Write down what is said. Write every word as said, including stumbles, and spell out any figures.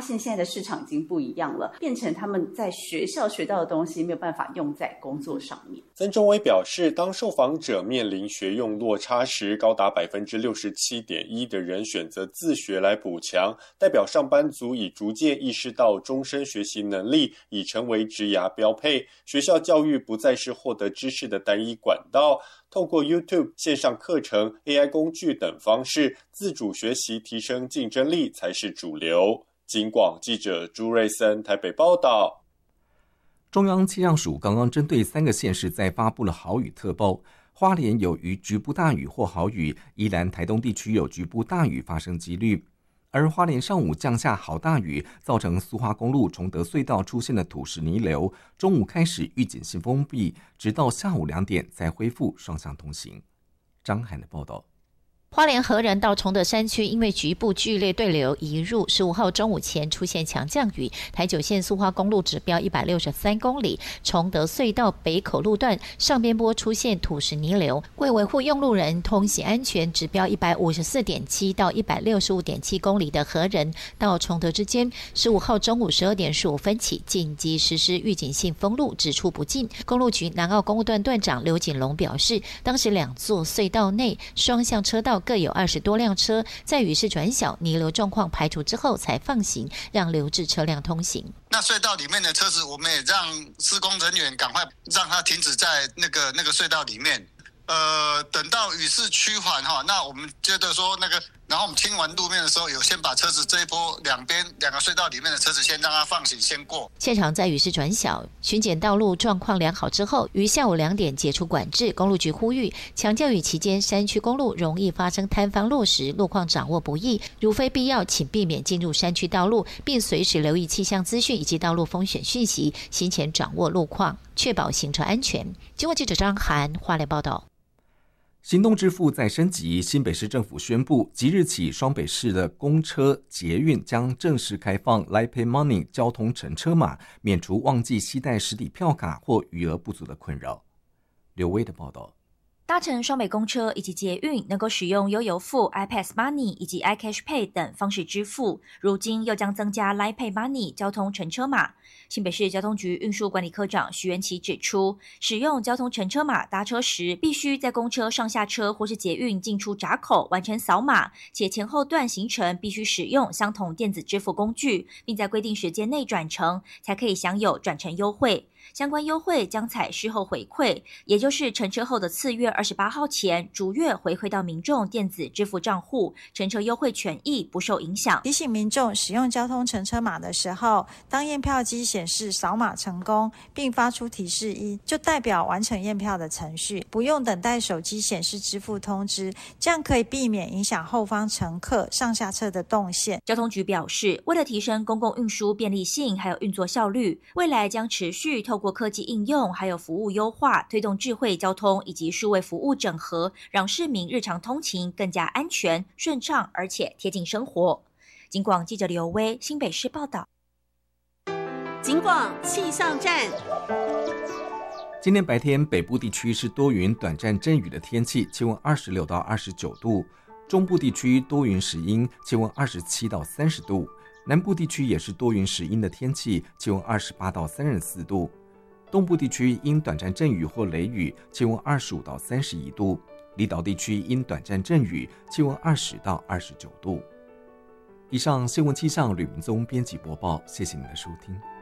现现在的市场已经不一样了，变成他们在学校学到的东西没有办法用在工作上面。 曾中威表示，当受访者面临学用落差时，高达 百分之六十七点一 的人选择自学来补强，代表上班族已逐渐意识到终身学习能力已成为职涯标配，学校教育不再是获得知识的单一管道，透过 YouTube 线上课程、A I 工具等方式，自主学习提升竞争力才是主流。警广记者朱瑞森台北报道。 中央气象署刚刚针对三个县市再发布了豪雨特报，花莲有于局部大雨或豪雨，宜兰台东地区有局部大雨发生几率。而花莲上午降下好大雨，造成苏花公路崇德隧道出现的土石泥流，中午开始预警性封闭，直到下午两点才恢复双向通行。张涵的报道。 花莲河仁到崇德山区因为局部剧烈对流移入，十五号中午前出现强降雨，台九线苏花公路指标一百六十三公里，崇德隧道北口路段上边坡出现土石泥流，为维护用路人通行安全，指标一百五十四点七到一百六十五点七公里的河仁到崇德之间，十五号中午十二点十五分起紧急实施预警性封路，只出不进。公路局南澳公路段段长刘锦龙表示，当时两座隧道内双向车道各有二十多辆车，在雨势转小、泥流状况排除之后才放行，让留置车辆通行。 那隧道里面的车子，我们也让施工人员赶快让它停止在那个那个隧道里面。呃，等到雨势趋缓哈，那我们觉得说那个，然后我们清完路面的时候，有先把车子这一波两边两个隧道里面的车子先让它放行先过。 现场在雨势转小、巡检道路状况良好之后，于下午两点解除管制。公路局呼吁，强降雨期间山区公路容易发生坍方落石，路况掌握不易，如非必要，请避免进入山区道路，并随时留意气象资讯以及道路风险讯息，行前掌握路况，确保行车安全。经过记者张涵花莲报道。 行动支付再升级，新北市政府宣布，即日起，双北市的公车、捷运将正式开放 Line Pay Money 交通乘车码，免除忘记携带实体票卡或余额不足的困扰。刘威的报道。 搭乘双北公车以及捷运能够使用悠游付、iPass Money 以及 iCash Pay 等方式支付，如今又将增加 Line Pay Money 交通乘车码。新北市交通局运输管理科长徐元琪指出，使用交通乘车码搭车时，必须在公车上下车或是捷运进出闸口完成扫码，且前后段行程必须使用相同电子支付工具，并在规定时间内转乘，才可以享有转乘优惠。相关优惠将采事后回馈，也就是乘车后的次月二十八号前逐月回馈到民众电子支付账户，乘车优惠权益不受影响。 提醒民众使用交通乘车码的时候，当验票机显示扫码成功并发出提示一，就代表完成验票的程序，不用等待手机显示支付通知，这样可以避免影响后方乘客上下车的动线。 交通局表示，为了提升公共运输便利性还有运作效率，未来将持续透过科技应用还有服务优化，推动智慧交通以及数位服务整合，让市民日常通勤更加安全顺畅，而且贴近生活。警广记者刘威新北市报道。 警广气象站。 今天白天北部地区是多云短暂阵雨的天气，气温二十六到二十九度；中部地区多云时阴，气温二十七到三十度；南部地区也是多云时阴的天气，气温二十八到三十四度；东部地区因短暂阵雨或雷雨，气温二十五到三十一度；离岛地区因短暂阵雨，气温二十到二十九度。以上新闻气象吕明宗编辑播报，谢谢您的收听。